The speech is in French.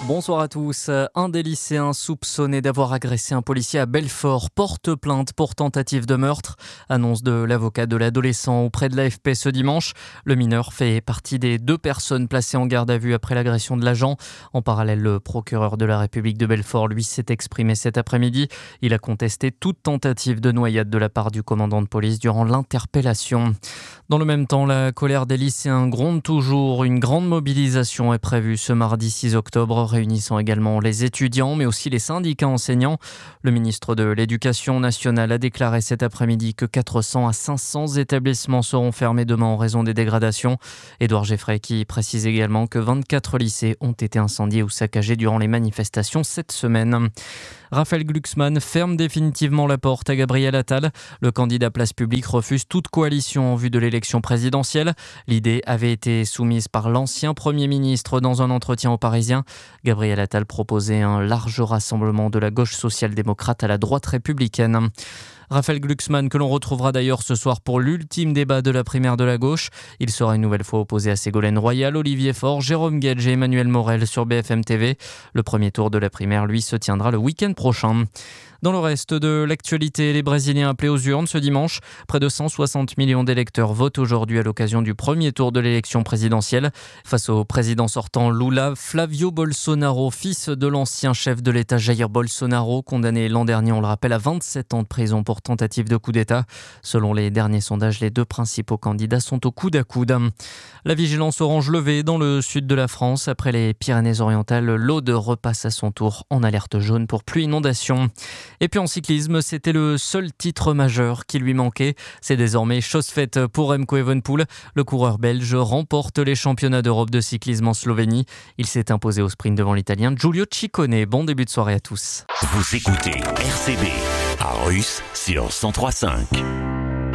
Bonsoir à tous. Un des lycéens soupçonné d'avoir agressé un policier à Belfort porte plainte pour tentative de meurtre. Annonce de l'avocat de l'adolescent auprès de l'AFP ce dimanche. Le mineur fait partie des 2 personnes placées en garde à vue après l'agression de l'agent. En parallèle, le procureur de la République de Belfort, lui, s'est exprimé cet après-midi. Il a contesté toute tentative de noyade de la part du commandant de police durant l'interpellation. Dans le même temps, la colère des lycéens gronde toujours. Une grande mobilisation est prévue ce mardi 6 octobre, réunissant également les étudiants, mais aussi les syndicats enseignants. Le ministre de l'Éducation nationale a déclaré cet après-midi que 400 à 500 établissements seront fermés demain en raison des dégradations. Édouard Geffray qui précise également que 24 lycées ont été incendiés ou saccagés durant les manifestations cette semaine. Raphaël Glucksmann ferme définitivement la porte à Gabriel Attal. Le candidat Place Publique refuse toute coalition en vue de l'élection présidentielle. L'idée avait été soumise par l'ancien Premier ministre dans un entretien aux Parisiens. Gabriel Attal proposait un large rassemblement de la gauche social-démocrate à la droite républicaine. Raphaël Glucksmann, que l'on retrouvera d'ailleurs ce soir pour l'ultime débat de la primaire de la gauche. Il sera une nouvelle fois opposé à Ségolène Royal, Olivier Faure, Jérôme Guedj et Emmanuel Morel sur BFM TV. Le premier tour de la primaire, lui, se tiendra le week-end prochain. Dans le reste de l'actualité, les Brésiliens appelés aux urnes ce dimanche. Près de 160 millions d'électeurs votent aujourd'hui à l'occasion du premier tour de l'élection présidentielle. Face au président sortant Lula, Flavio Bolsonaro, fils de l'ancien chef de l'État Jair Bolsonaro, condamné l'an dernier, on le rappelle, à 27 ans de prison pour tentative de coup d'État. Selon les derniers sondages, les 2 principaux candidats sont au coude à coude. La vigilance orange levée dans le sud de la France. Après les Pyrénées-Orientales, l'Aude repasse à son tour en alerte jaune pour pluie-inondation. Et puis en cyclisme, c'était le seul titre majeur qui lui manquait. C'est désormais chose faite pour Remco Evenepoel. Le coureur belge remporte les championnats d'Europe de cyclisme en Slovénie. Il s'est imposé au sprint devant l'Italien Giulio Ciccone. Bon début de soirée à tous. Vous écoutez RCB à Russe sur 103.5.